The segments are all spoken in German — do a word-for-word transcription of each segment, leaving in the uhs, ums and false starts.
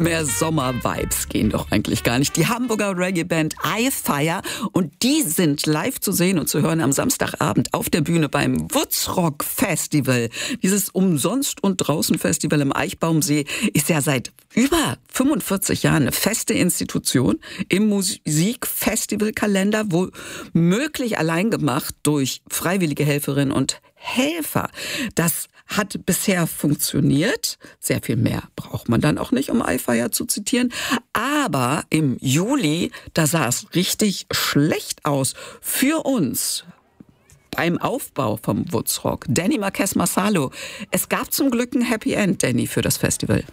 Mehr Sommer-Vibes gehen doch eigentlich gar nicht. Die Hamburger Reggae-Band iFire, und die sind live zu sehen und zu hören am Samstagabend auf der Bühne beim Woodstock Festival. Dieses Umsonst- und Draußen-Festival im Eichbaumsee ist ja seit über fünfundvierzig Jahren eine feste Institution im Musikfestivalkalender, womöglich allein gemacht durch freiwillige Helferinnen und Helfer. Das hat bisher funktioniert. Sehr viel mehr braucht man dann auch nicht, um iFire zu zitieren. Aber im Juli, da sah es richtig schlecht aus für uns beim Aufbau vom Woodstock. Danny Marques Marsalo. Es gab zum Glück ein Happy End, Danny, für das Festival.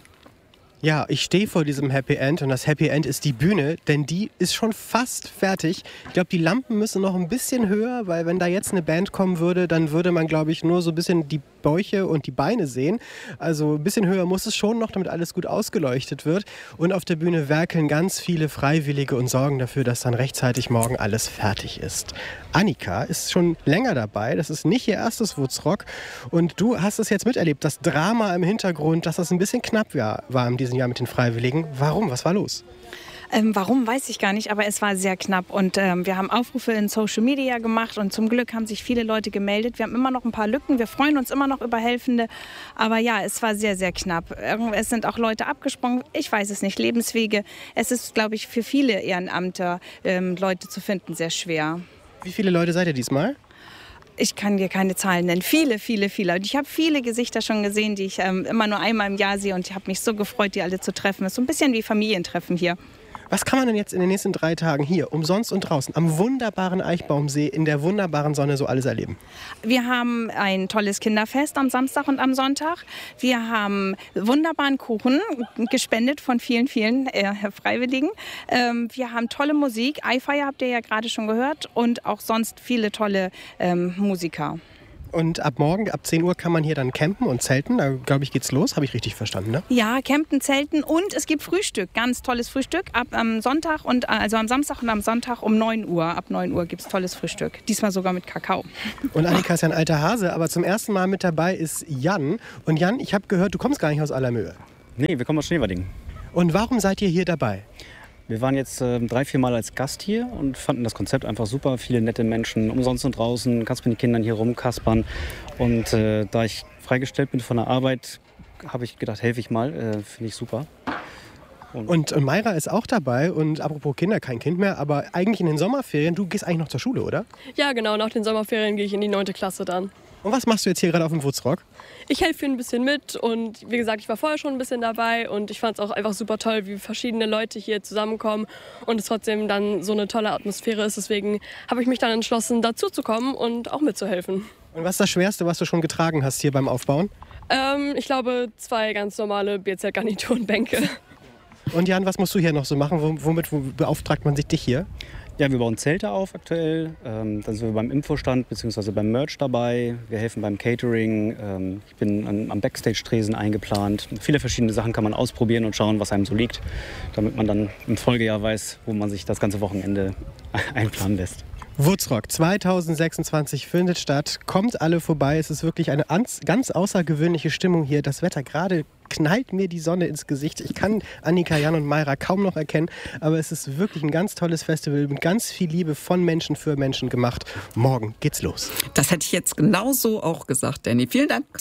Ja, ich stehe vor diesem Happy End und das Happy End ist die Bühne, denn die ist schon fast fertig. Ich glaube, die Lampen müssen noch ein bisschen höher, weil wenn da jetzt eine Band kommen würde, dann würde man, glaube ich, nur so ein bisschen die Bäuche und die Beine sehen. Also ein bisschen höher muss es schon noch, damit alles gut ausgeleuchtet wird. Und auf der Bühne werkeln ganz viele Freiwillige und sorgen dafür, dass dann rechtzeitig morgen alles fertig ist. Annika ist schon länger dabei, das ist nicht ihr erstes Woodstock. Und du hast es jetzt miterlebt, das Drama im Hintergrund, dass das ein bisschen knapp war, war in diesem Jahr mit den Freiwilligen. Warum? Was war los? Ähm, warum, weiß ich gar nicht, aber es war sehr knapp und ähm, wir haben Aufrufe in Social Media gemacht und zum Glück haben sich viele Leute gemeldet. Wir haben immer noch ein paar Lücken, wir freuen uns immer noch über Helfende, aber ja, es war sehr, sehr knapp. Es sind auch Leute abgesprungen, ich weiß es nicht, Lebenswege. Es ist, glaube ich, für viele Ehrenamter, ähm, Leute zu finden, sehr schwer. Wie viele Leute seid ihr diesmal? Ich kann dir keine Zahlen nennen. Viele, viele, viele. Und ich habe viele Gesichter schon gesehen, die ich ähm, immer nur einmal im Jahr sehe. Und ich habe mich so gefreut, die alle zu treffen. Es ist so ein bisschen wie Familientreffen hier. Was kann man denn jetzt in den nächsten drei Tagen hier, umsonst und draußen, am wunderbaren Eichbaumsee, in der wunderbaren Sonne so alles erleben? Wir haben ein tolles Kinderfest am Samstag und am Sonntag. Wir haben wunderbaren Kuchen, gespendet von vielen, vielen äh, Freiwilligen. Ähm, wir haben tolle Musik. iFire habt ihr ja gerade schon gehört. Und auch sonst viele tolle ähm, Musiker. Und ab morgen, ab zehn Uhr, kann man hier dann campen und zelten. Da, glaube ich, geht's los. Habe ich richtig verstanden, ne? Ja, campen, zelten und es gibt Frühstück. Ganz tolles Frühstück. Ab am Sonntag und also am Samstag und am Sonntag um neun Uhr. Ab neun Uhr gibt es tolles Frühstück. Diesmal sogar mit Kakao. Und Annika ist ja ein alter Hase, aber zum ersten Mal mit dabei ist Jan. Und Jan, ich habe gehört, du kommst gar nicht aus Allermöhe. Nee, wir kommen aus Schneverding. Und warum seid ihr hier dabei? Wir waren jetzt äh, drei, vier Mal als Gast hier und fanden das Konzept einfach super. Viele nette Menschen, umsonst und draußen, kannst mit den Kindern hier rumkaspern. Und äh, da ich freigestellt bin von der Arbeit, habe ich gedacht, helfe ich mal. Äh, Finde ich super. Und, und, und Mayra ist auch dabei. Und apropos Kinder, kein Kind mehr, aber eigentlich in den Sommerferien, du gehst eigentlich noch zur Schule, oder? Ja, genau. Nach den Sommerferien gehe ich in die neunte Klasse dann. Und was machst du jetzt hier gerade auf dem Woodstock? Ich helfe ein bisschen mit und wie gesagt, ich war vorher schon ein bisschen dabei und ich fand es auch einfach super toll, wie verschiedene Leute hier zusammenkommen und es trotzdem dann so eine tolle Atmosphäre ist. Deswegen habe ich mich dann entschlossen, dazu zu kommen und auch mitzuhelfen. Und was ist das Schwerste, was du schon getragen hast hier beim Aufbauen? Ähm, ich glaube, zwei ganz normale B Z-Garniturenbänke. Und Jan, was musst du hier noch so machen? Womit beauftragt man sich dich hier? Ja, wir bauen Zelte auf aktuell. Ähm, dann sind wir beim Infostand bzw. beim Merch dabei. Wir helfen beim Catering. Ähm, ich bin an, am Backstage-Tresen eingeplant. Viele verschiedene Sachen kann man ausprobieren und schauen, was einem so liegt, damit man dann im Folgejahr weiß, wo man sich das ganze Wochenende einplanen lässt. Woodstock zweitausendsechsundzwanzig findet statt. Kommt alle vorbei. Es ist wirklich eine ganz außergewöhnliche Stimmung hier. Das Wetter, gerade knallt mir die Sonne ins Gesicht. Ich kann Annika, Jan und Mayra kaum noch erkennen, aber es ist wirklich ein ganz tolles Festival mit ganz viel Liebe von Menschen für Menschen gemacht. Morgen geht's los. Das hätte ich jetzt genauso auch gesagt, Danny. Vielen Dank.